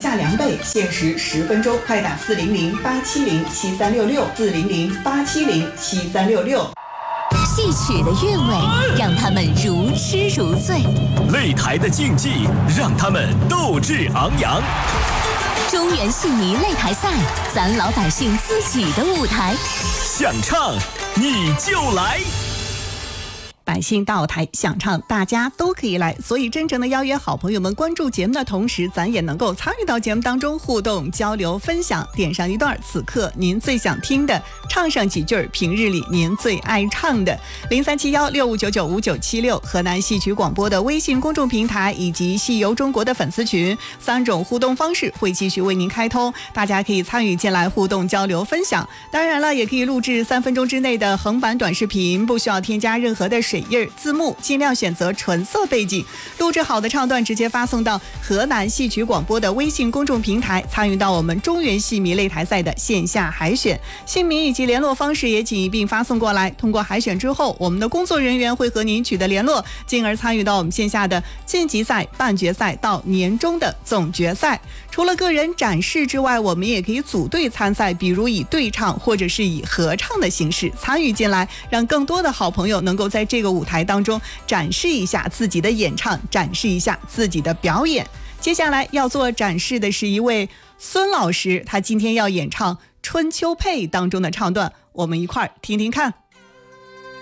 价2倍，限时10分钟，快打400-870-7366，400-870-7366。 戏曲的韵味让他们如痴如醉， 擂台的竞技让他们斗志昂扬。 中原戏迷擂台赛，咱老百姓自己的舞台， 想唱你就来。 百姓到台想唱，大家都可以来，所以真诚的邀约好朋友们关注节目的同时，咱也能够参与到节目当中互动交流分享，点上一段此刻您最想听的，唱上几句平日里您最爱唱的。037165995976河南戏曲广播的微信公众平台以及戏游中国的粉丝群，3种互动方式会继续为您开通，大家可以参与进来互动交流分享。当然了，也可以录制3分钟之内的横版短视频，不需要添加任何的水印字幕，尽量选择纯色背景，录制好的唱段直接发送到河南戏曲广播的微信公众平台，参与到我们中原戏迷擂台赛的线下海选，姓名以及联络方式也请一并发送过来。通过海选之后，我们的工作人员会和您取得联络，进而参与到我们线下的晋级赛、半决赛到年终的总决赛。除了个人展示之外，我们也可以组队参赛，比如以对唱或者是以合唱的形式参与进来，让更多的好朋友能够在这个舞台当中展示一下自己的演唱，展示一下自己的表演。接下来要做展示的是一位孙老师，他今天要演唱《春秋配》当中的唱段，我们一块儿听听看。